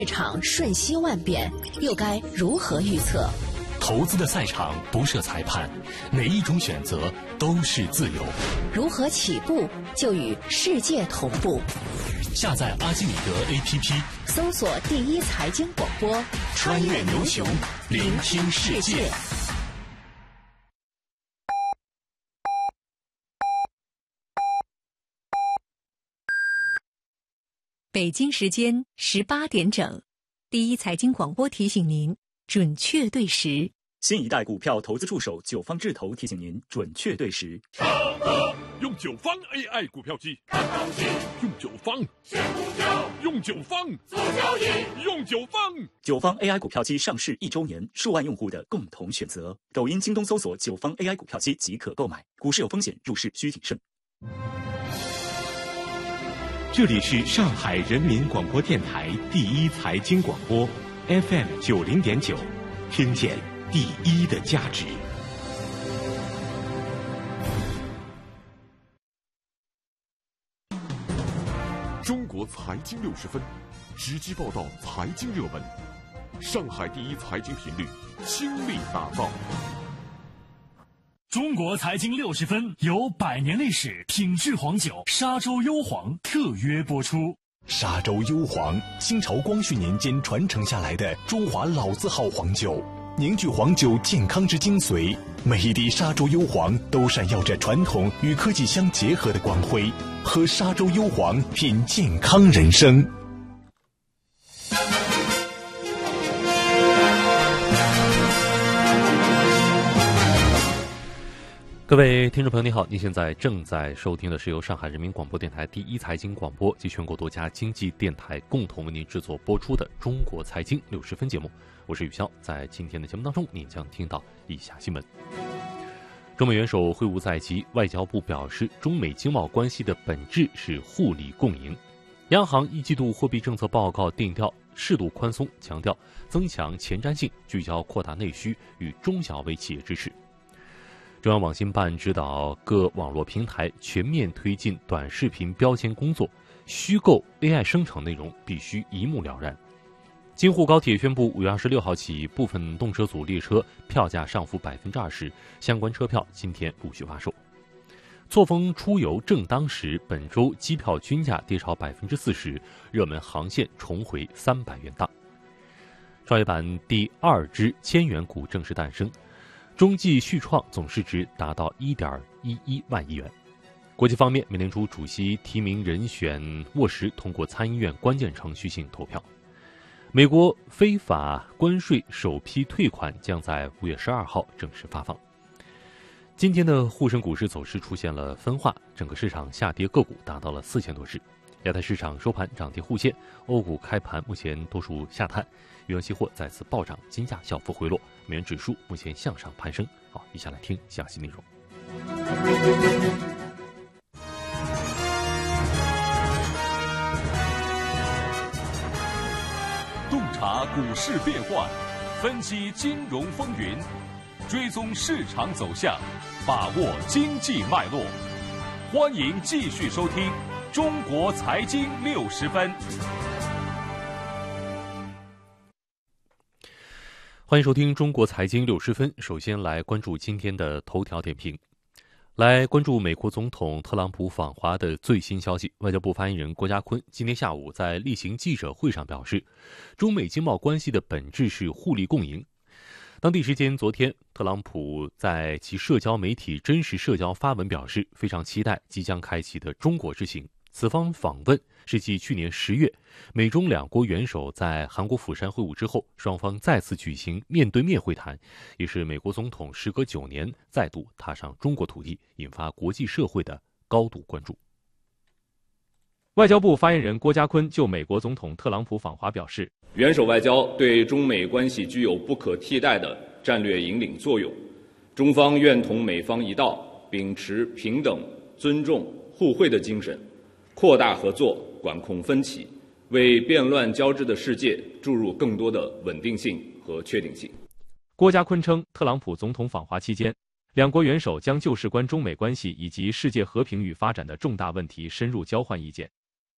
市场瞬息万变，又该如何预测？ 投资的赛场不设裁判，哪一种选择都是自由。 如何起步就与世界同步？ 下载阿基米德 APP， 搜索第一财经广播， 穿越牛熊，聆听世界。 北京时间18点整，第一财经广播提醒您准确对时。 新一代股票投资助手九方智投提醒您准确对时。 上课用九方 AI 股票机，看东西用九方，选股票用九方，做交易用九方。 九方 AI 股票机上市1周年，数万用户的共同选择。抖音、京东搜索九方 AI 股票机即可购买。股市有风险，入市需谨慎。 这里是上海人民广播电台第一财经广播 FM 90.9，听见第一的价值。 中国财经60分，直击报道财经热门，上海第一财经频率倾力打造。 中国财经60分由100年历史品质黄酒沙洲幽黄特约播出。 沙洲幽黄，清朝光绪年间传承下来的中华老字号黄酒，凝聚黄酒健康之精髓。每一滴沙洲幽黄都闪耀着传统与科技相结合的光辉。喝沙洲幽黄，品健康人生。 各位听众朋友，你好！您现在正在收听的是由上海人民广播电台第一财经广播及全国多家经济电台共同为您制作播出的《中国财经60分》节目，我是宇潇。在今天的节目当中，您将听到以下新闻：中美元首会晤在即，外交部表示，中美经贸关系的本质是互利共赢。央行一季度货币政策报告定调适度宽松，强调增强前瞻性，聚焦扩大内需与中小微企业支持。中央网信办指导各网络平台全面推进短视频标签工作，虚构 AI 生成内容必须一目了然。京沪高铁宣布5月26号起，部分动车组列车票价上浮20%，相关车票今天陆续发售。错峰出游正当时，本周机票均价跌超40%，热门航线重回300元档。创业板第2只千元股正式诞生。中继续创总市值达到1.11万亿元。国际方面，美联储主席提名人选沃什通过参议院关键程序性投票。美国非法关税首批退款将在5月12号正式发放。今天的沪深股市走势出现了分化，整个市场下跌个股达到了4000多只。亚太市场收盘涨跌互现，欧股开盘目前多数下探，原油期货再次暴涨，金价小幅回落，美元指数目前向上攀升。好，以下来听详细内容。 洞察股市变幻，分析金融风云，追踪市场走向，把握经济脉络。欢迎继续收听中国财经60分。 欢迎收听中国财经60分。首先来关注今天的头条点评，来关注美国总统特朗普访华的最新消息。外交部发言人郭家坤今天下午在例行记者会上表示，中美经贸关系的本质是互利共赢。当地时间昨天，特朗普在其社交媒体真实社交发文表示，非常期待即将开启的中国之行。此番访问是继去年10月美中两国元首在韩国釜山会晤之后，双方再次举行面对面会谈，也是美国总统时隔9年再度踏上中国土地，引发国际社会的高度关注。 外交部发言人郭家坤就美国总统特朗普访华表示， 元首外交对中美关系具有不可替代的战略引领作用，中方愿同美方一道，秉持平等、尊重、互惠的精神，扩大合作，管控分歧，为变乱交织的世界注入更多的稳定性和确定性。 郭家坤称，特朗普总统访华期间，两国元首将就事关中美关系以及世界和平与发展的重大问题深入交换意见。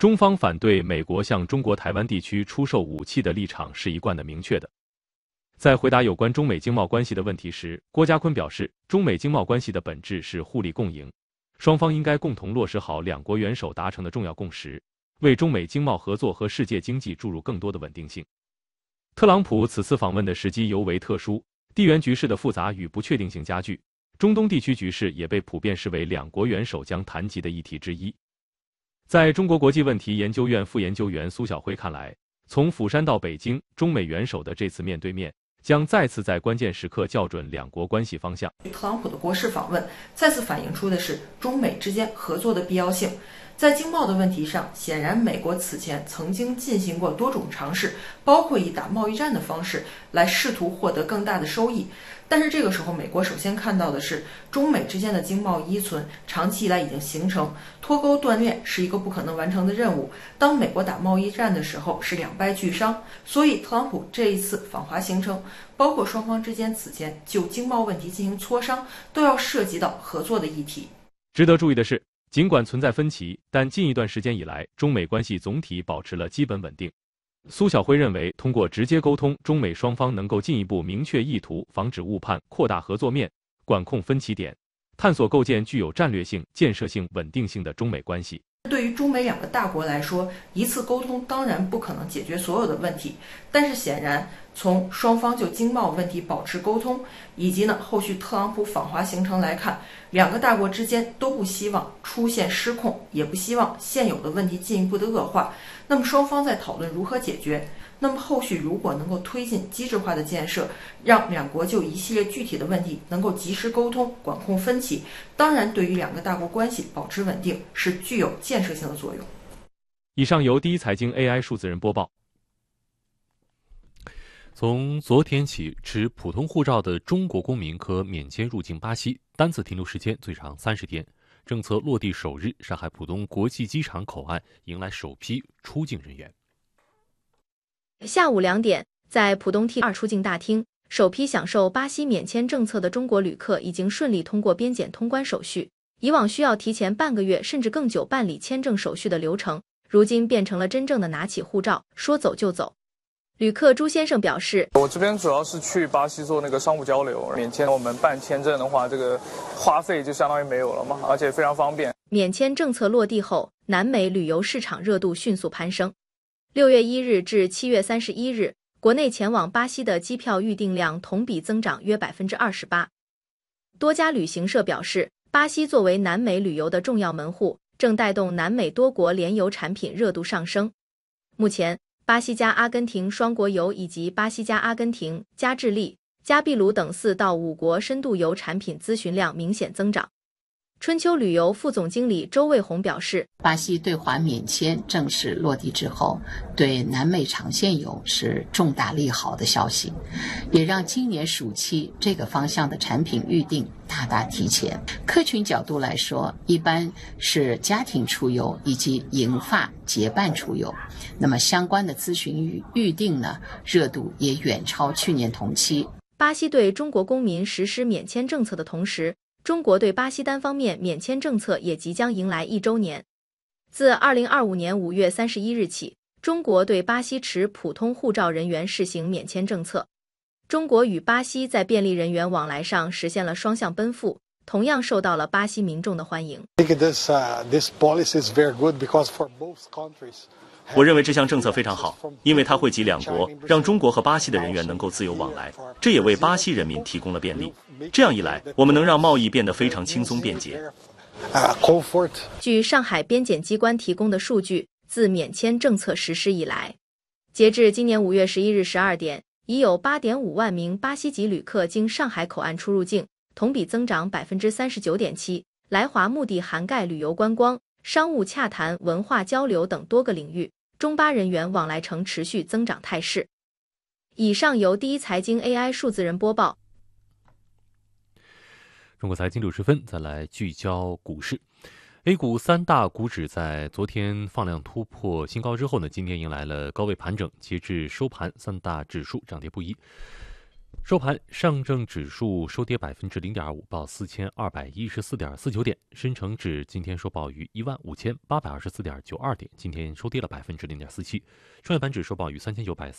中方反对美国向中国台湾地区出售武器的立场是一贯的明确的。在回答有关中美经贸关系的问题时，郭家坤表示，中美经贸关系的本质是互利共赢，双方应该共同落实好两国元首达成的重要共识，为中美经贸合作和世界经济注入更多的稳定性。特朗普此次访问的时机尤为特殊，地缘局势的复杂与不确定性加剧，中东地区局势也被普遍视为两国元首将谈及的议题之一。在中国国际问题研究院副研究员苏晓辉看来，从釜山到北京，中美元首的这次面对面将再次在关键时刻校准两国关系方向。 特朗普的国事访问再次反映出的是中美之间合作的必要性。在经贸的问题上，显然美国此前曾经进行过多种尝试，包括以打贸易战的方式来试图获得更大的收益。但是这个时候，美国首先看到的是中美之间的经贸依存长期以来已经形成，脱钩断链是一个不可能完成的任务。当美国打贸易战的时候是两败俱伤，所以特朗普这一次访华行程，包括双方之间此前就经贸问题进行磋商，都要涉及到合作的议题。 值得注意的是，尽管存在分歧，但近一段时间以来，中美关系总体保持了基本稳定。苏晓辉认为，通过直接沟通，中美双方能够进一步明确意图，防止误判，扩大合作面，管控分歧点，探索构建具有战略性、建设性、稳定性的中美关系。 对于中美两个大国来说，一次沟通当然不可能解决所有的问题，但是显然从双方就经贸问题保持沟通，以及后续特朗普访华行程来看，两个大国之间都不希望出现失控，也不希望现有的问题进一步的恶化。那么双方在讨论如何解决。那么后续如果能够推进机制化的建设，让两国就一系列具体的问题能够及时沟通，管控分歧，当然对于两个大国关系保持稳定是具有建设性的作用。 以上由第一财经 AI 数字人播报。 从昨天起，持普通护照的中国公民可免签入境巴西，单次停留时间最长30天。政策落地首日，上海浦东国际机场口岸迎来首批出境人员。 下午2点，在浦东 T2 出境大厅，首批享受巴西免签政策的中国旅客已经顺利通过边检通关手续。以往需要提前半个月甚至更久办理签证手续的流程，如今变成了真正的拿起护照，说走就走。旅客朱先生表示， 我这边主要是去巴西做那个商务交流，免签我们办签证的话，这个花费就相当于没有了嘛，而且非常方便。 免签政策落地后，南美旅游市场热度迅速攀升。6月1日至7月31日，国内前往巴西的机票预订量同比增长约 28%。多家旅行社表示，巴西作为南美旅游的重要门户，正带动南美多国联游产品热度上升。目前，巴西加阿根廷双国游以及巴西加阿根廷、加智利、加秘鲁等4到5国深度游产品咨询量明显增长。春秋旅游副总经理周卫红表示， 巴西对华免签正式落地之后，对南美长线游是重大利好的消息，也让今年暑期这个方向的产品预订大大提前。客群角度来说，一般是家庭出游以及银发结伴出游，那么相关的咨询与预订呢，热度也远超去年同期。 巴西对中国公民实施免签政策的同时，中国对巴西单方面免签政策也即将迎来1周年。自2025年5月31日起，中国对巴西持普通护照人员试行免签政策。中国与巴西在便利人员往来上实现了双向奔赴，同样受到了巴西民众的欢迎。 我认为这项政策非常好，因为它惠及两国，让中国和巴西的人员能够自由往来，这也为巴西人民提供了便利。这样一来，我们能让贸易变得非常轻松便捷。 据上海边检机关提供的数据，自免签政策实施以来，截至今年5月11日12点，已有 8.5 万名巴西籍旅客经上海口岸出入境，同比增长 39.7%， 来华目的涵盖旅游观光、商务洽谈、文化交流等多个领域，中巴人员往来呈持续增长态势。以上由第一财经 AI 数字人播报。 中国财经60分，再来聚焦股市。A 股3大股指在昨天放量突破新高之后呢，今天迎来了高位盘整，截至收盘，3大指数涨跌不一。 收盘，上证指数收跌0.25%，报4214.49点；深成指今天收报于15824.92点，今天收跌了0.47%；创业板指收报于3940